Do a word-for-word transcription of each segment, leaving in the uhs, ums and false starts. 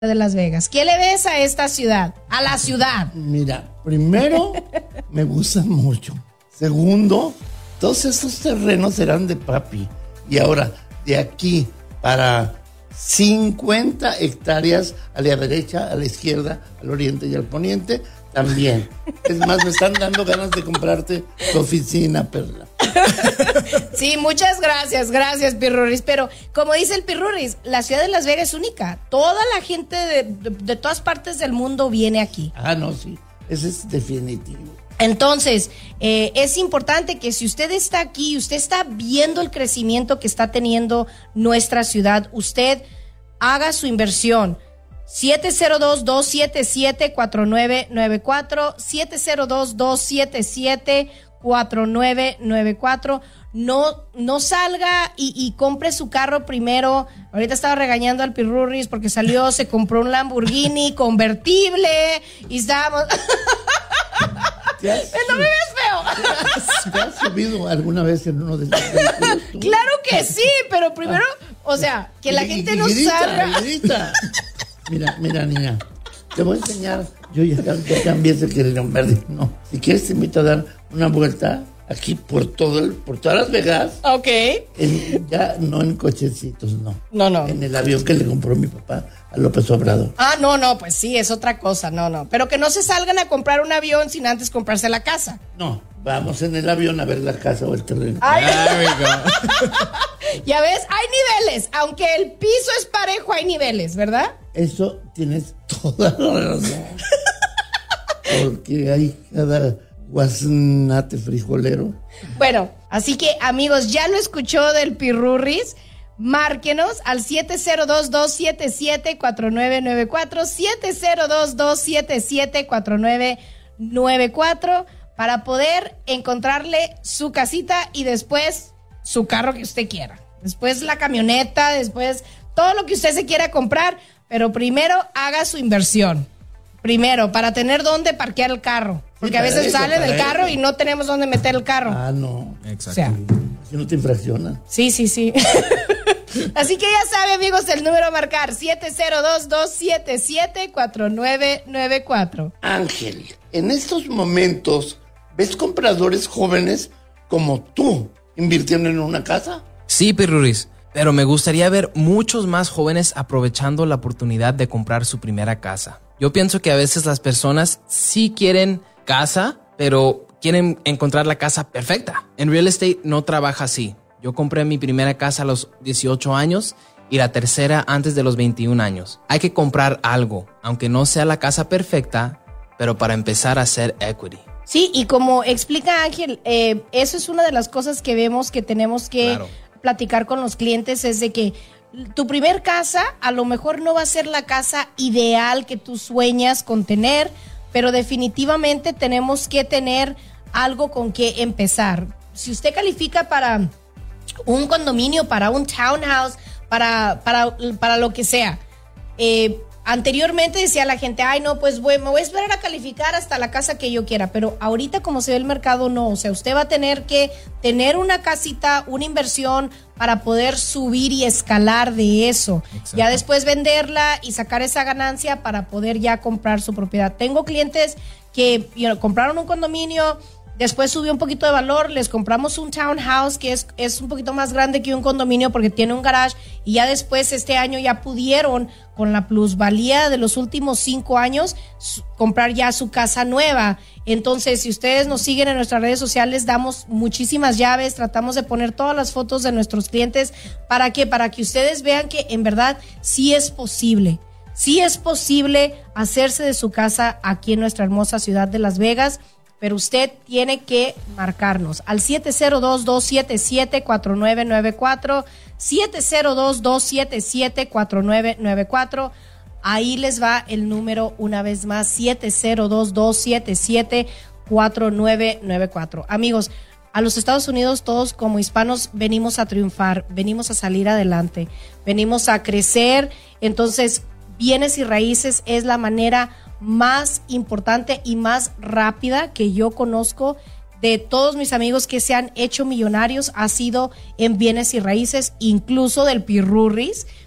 de Las Vegas. ¿Qué le ves a esta ciudad? A la ciudad. Mira, primero, me gusta mucho. Segundo, todos estos terrenos eran de papi. Y ahora, de aquí para cincuenta hectáreas a la derecha, a la izquierda, al oriente y al poniente, también. Es más, me están dando ganas de comprarte tu oficina, Perla. Sí, muchas gracias, gracias, Pirruris. Pero como dice el Pirruris, la ciudad de Las Vegas es única. Toda la gente de, de, de todas partes del mundo viene aquí. Ah, no, sí, ese es definitivo. Entonces, eh, es importante que si usted está aquí, usted está viendo el crecimiento que está teniendo nuestra ciudad, usted haga su inversión. siete cero dos, dos siete siete, cuatro nueve nueve cuatro, siete cero dos, dos siete siete, cuatro nueve nueve cuatro. No, no salga y, y compre su carro primero. Ahorita estaba regañando al Pirruris porque salió, se compró un Lamborghini convertible y estábamos... Has, no me ves feo. ¿Te has subido alguna vez en uno de esos vehículos? Claro que sí, pero primero, o sea, que la y, gente y, no grita, salga. Grita. Mira, mira, niña, te voy a enseñar. Yo ya, ya cambié ese querellón verde. No, si quieres te invito a dar una vuelta aquí por todo el, por todas Las Vegas. Ok. En, ya no en cochecitos, no. No, no. En el avión que le compró mi papá a López Obrador. Ah, no, no, pues sí, es otra cosa, no, no. Pero que no se salgan a comprar un avión sin antes comprarse la casa. No, vamos en el avión a ver la casa o el terreno. Ay. Ya ves, hay niveles. Aunque el piso es parejo, hay niveles, ¿verdad? Eso tienes toda la razón. Porque hay cada guasnate frijolero. Bueno, así que amigos, ya lo escuchó del Pirruris. Márquenos al siete cero dos, dos siete siete, cuatro nueve nueve cuatro, siete cero dos, dos siete siete, cuatro nueve nueve cuatro para poder encontrarle su casita y después su carro que usted quiera. Después la camioneta, después todo lo que usted se quiera comprar, pero primero haga su inversión. Primero, para tener dónde parquear el carro. Porque sí, a veces eso, sale del carro eso. Y no tenemos dónde meter el carro. Ah, no. Exacto. O sea, si no te infraccionan. Sí, sí, sí. Así que ya sabe, amigos, el número a marcar siete cero dos, dos siete siete, cuatro nueve nueve cuatro. Ángel, en estos momentos, ¿ves compradores jóvenes como tú invirtiendo en una casa? Sí, Pirruris, pero me gustaría ver muchos más jóvenes aprovechando la oportunidad de comprar su primera casa. Yo pienso que a veces las personas sí quieren casa, pero quieren encontrar la casa perfecta. En real estate no trabaja así. Yo compré mi primera casa a los dieciocho años y la tercera antes de los veintiún años. Hay que comprar algo, aunque no sea la casa perfecta, pero para empezar a hacer equity. Sí, y como explica Ángel, eh, eso es una de las cosas que vemos que tenemos que claro. platicar con los clientes, es de que tu primer casa a lo mejor no va a ser la casa ideal que tú sueñas con tener, pero definitivamente tenemos que tener algo con que empezar. Si usted califica para un condominio, para un townhouse, para, para, para lo que sea, eh, anteriormente decía la gente, ay no, pues voy, me voy a esperar a calificar hasta la casa que yo quiera, pero ahorita como se ve el mercado, no, o sea, usted va a tener que tener una casita, una inversión para poder subir y escalar de eso. Exacto. Ya después venderla y sacar esa ganancia para poder ya comprar su propiedad. Tengo clientes que you know, compraron un condominio, después subió un poquito de valor, les compramos un townhouse que es, es un poquito más grande que un condominio porque tiene un garage y ya después este año ya pudieron con la plusvalía de los últimos cinco años su, comprar ya su casa nueva. Entonces, si ustedes nos siguen en nuestras redes sociales, damos muchísimas llaves, tratamos de poner todas las fotos de nuestros clientes. ¿Para qué? Para que ustedes vean que en verdad sí es posible. Sí es posible hacerse de su casa aquí en nuestra hermosa ciudad de Las Vegas. Pero usted tiene que marcarnos al siete cero dos, dos siete siete, cuatro nueve nueve cuatro, siete cero dos, dos siete siete, cuatro nueve nueve cuatro. Ahí les va el número una vez más, siete cero dos, dos siete siete, cuatro nueve nueve cuatro. Amigos, a los Estados Unidos todos como hispanos venimos a triunfar, venimos a salir adelante, venimos a crecer. Entonces, bienes y raíces es la manera más importante y más rápida que yo conozco de todos mis amigos que se han hecho millonarios, ha sido en bienes y raíces, incluso del Pirruris.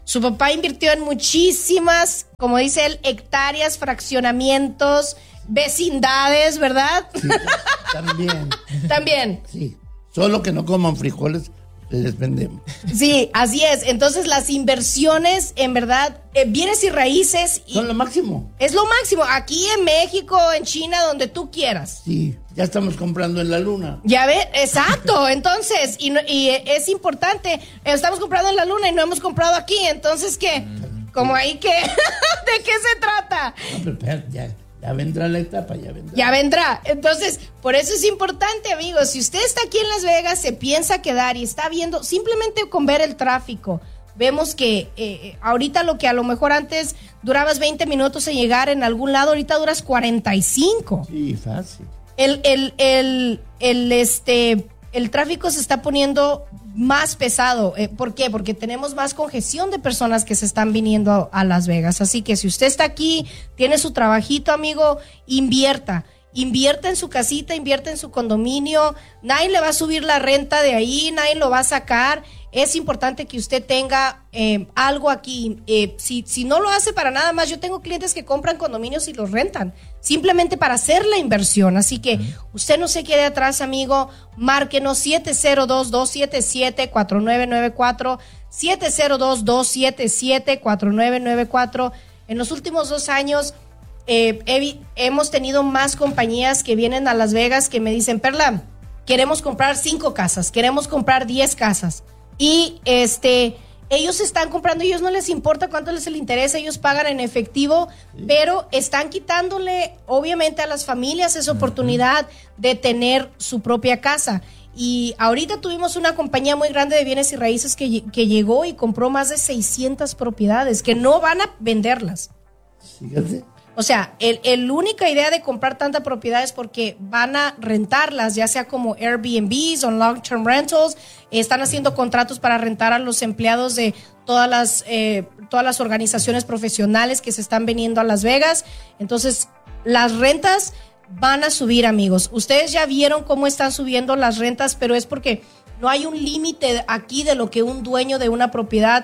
Su papá invirtió en muchísimas, como dice él, hectáreas, fraccionamientos, vecindades, ¿verdad? Sí, también. También. Sí, solo que no coman frijoles, les vendemos. Sí, así es. Entonces las inversiones, en verdad, eh, bienes y raíces. Y son lo máximo. Es lo máximo. Aquí en México, en China, donde tú quieras. Sí, ya estamos comprando en la luna. Ya ves, exacto. Entonces, y, no, y es importante, estamos comprando en la luna y no hemos comprado aquí. Entonces, ¿qué? Mm. Como ahí que, ¿de qué se trata? No, pero espérate, ya. Ya vendrá la etapa, ya vendrá. Ya vendrá. Entonces, por eso es importante, amigos. Si usted está aquí en Las Vegas, se piensa quedar y está viendo, simplemente con ver el tráfico, vemos que eh, ahorita lo que a lo mejor antes durabas veinte minutos en llegar en algún lado, ahorita duras cuarenta y cinco. Sí, fácil. El, el, el, el, este, el tráfico se está poniendo más pesado. Eh, ¿Por qué? Porque tenemos más congestión de personas que se están viniendo a, a Las Vegas. Así que si usted está aquí, tiene su trabajito, amigo, invierta. Invierta en su casita, invierta en su condominio. Nadie le va a subir la renta de ahí, nadie lo va a sacar. Es importante que usted tenga eh, algo aquí. Eh, si, si no lo hace para nada más, yo tengo clientes que compran condominios y los rentan, simplemente para hacer la inversión. Así que usted no se quede atrás, amigo. Márquenos siete cero dos, dos siete siete, cuatro nueve nueve cuatro, siete cero dos, dos siete siete, cuatro nueve nueve cuatro. En los últimos dos años eh, he, hemos tenido más compañías que vienen a Las Vegas que me dicen, Perla, queremos comprar cinco casas, queremos comprar diez casas. Y este, ellos están comprando, ellos no les importa cuánto les interesa, ellos pagan en efectivo, sí. Pero están quitándole, obviamente, a las familias esa oportunidad de tener su propia casa. Y ahorita tuvimos una compañía muy grande de bienes y raíces que, que llegó y compró más de seiscientas propiedades que no van a venderlas. Fíjate. O sea, el, el única idea de comprar tanta propiedad es porque van a rentarlas, ya sea como Airbnbs o long-term rentals. Están haciendo contratos para rentar a los empleados de todas las, eh, todas las organizaciones profesionales que se están viniendo a Las Vegas. Entonces, las rentas van a subir, amigos. Ustedes ya vieron cómo están subiendo las rentas, pero es porque no hay un límite aquí de lo que un dueño de una propiedad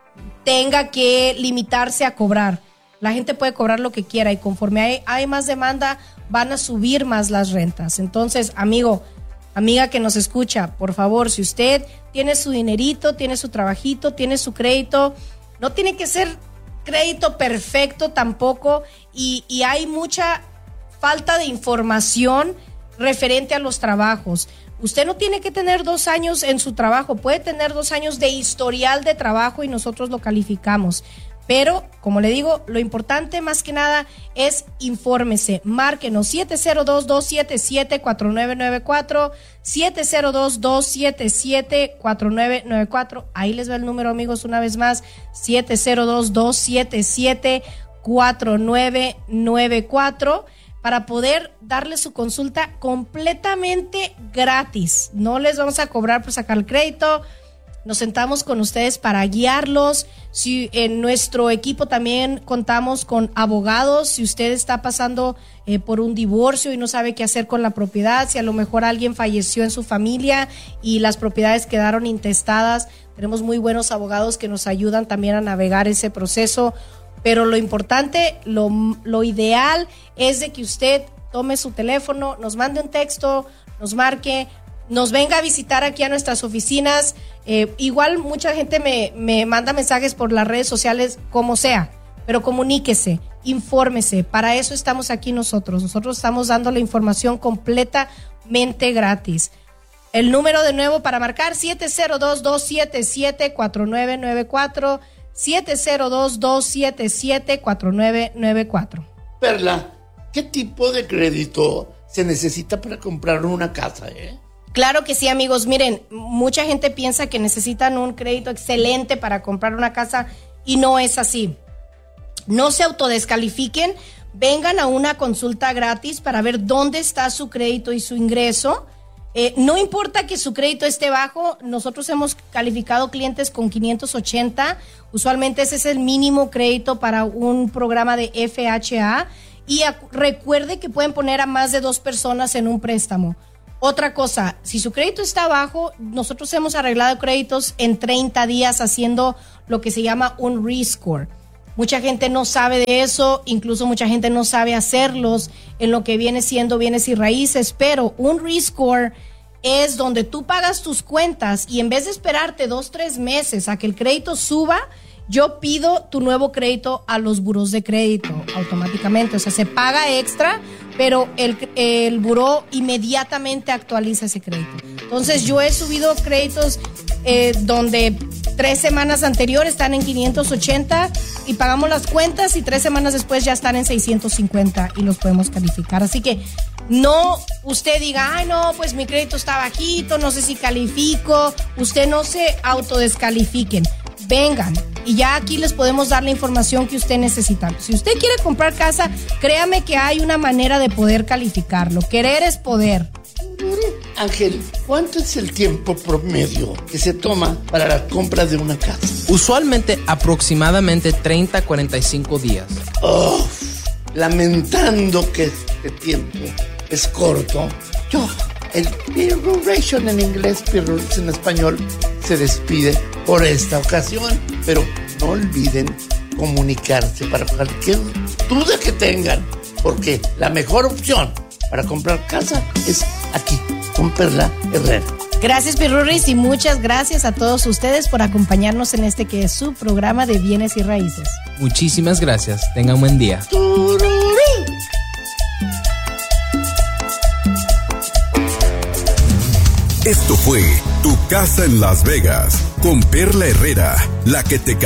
tenga que limitarse a cobrar. La gente puede cobrar lo que quiera y conforme hay, hay más demanda, van a subir más las rentas. Entonces, amigo, amiga que nos escucha, por favor, si usted tiene su dinerito, tiene su trabajito, tiene su crédito, no tiene que ser crédito perfecto tampoco, y, y hay mucha falta de información referente a los trabajos. Usted no tiene que tener dos años en su trabajo, puede tener dos años de historial de trabajo y nosotros lo calificamos. Pero, como le digo, lo importante más que nada es infórmese. Márquenos siete cero dos, dos siete siete, cuatro nueve nueve cuatro, siete cero dos, dos siete siete, cuatro nueve nueve cuatro. Ahí les va el número, amigos, una vez más, siete cero dos, dos siete siete, cuatro nueve nueve cuatro, para poder darle su consulta completamente gratis. No les vamos a cobrar por sacar el crédito. Nos sentamos con ustedes para guiarlos. Si en nuestro equipo también contamos con abogados, si usted está pasando eh, por un divorcio y no sabe qué hacer con la propiedad, si a lo mejor alguien falleció en su familia y las propiedades quedaron intestadas, tenemos muy buenos abogados que nos ayudan también a navegar ese proceso. Pero lo importante, lo, lo ideal es de que usted tome su teléfono, nos mande un texto, nos marque, nos venga a visitar aquí a nuestras oficinas. Eh, igual mucha gente me, me manda mensajes por las redes sociales, como sea, pero comuníquese, infórmese. Para eso estamos aquí nosotros. Nosotros estamos dando la información completamente gratis. El número de nuevo para marcar, siete cero dos, dos siete siete, cuatro nueve nueve cuatro, siete cero dos, dos siete siete, cuatro nueve nueve cuatro. Perla, ¿qué tipo de crédito se necesita para comprar una casa, eh? Claro que sí, amigos. Miren, mucha gente piensa que necesitan un crédito excelente para comprar una casa y no es así. No se autodescalifiquen, vengan a una consulta gratis para ver dónde está su crédito y su ingreso. Eh, no importa que su crédito esté bajo, nosotros hemos calificado clientes con quinientos ochenta, usualmente ese es el mínimo crédito para un programa de F H A, y a, recuerde que pueden poner a más de dos personas en un préstamo. Otra cosa, si su crédito está bajo, nosotros hemos arreglado créditos en treinta días haciendo lo que se llama un rescore. Mucha gente no sabe de eso, incluso mucha gente no sabe hacerlos en lo que viene siendo bienes y raíces, pero un rescore es donde tú pagas tus cuentas y en vez de esperarte dos, tres meses a que el crédito suba, yo pido tu nuevo crédito a los buros de crédito automáticamente. O sea, se paga extra, pero el, el buró inmediatamente actualiza ese crédito. Entonces, yo he subido créditos eh, donde tres semanas anteriores están en quinientos ochenta y pagamos las cuentas y tres semanas después ya están en seiscientos cincuenta y los podemos calificar. Así que no usted diga, ay no, pues mi crédito está bajito, no sé si califico. Usted no se autodescalifiquen. Vengan y ya aquí les podemos dar la información que usted necesita. Si usted quiere comprar casa, créame que hay una manera de poder calificarlo. Querer es poder. Ángel, ¿cuánto es el tiempo promedio que se toma para la compra de una casa? Usualmente aproximadamente treinta a cuarenta y cinco días. Oh, lamentando que este tiempo es corto, yo, el Peer en inglés, Peer en español, se despide por esta ocasión, pero no olviden comunicarse para cualquier duda que tengan, porque la mejor opción para comprar casa es aquí, con Perla Herrera. Gracias, Pirurris, y muchas gracias a todos ustedes por acompañarnos en este que es su programa de bienes y raíces. Muchísimas gracias. Tengan un buen día. Esto fue Tu Casa en Las Vegas con Perla Herrera, la que te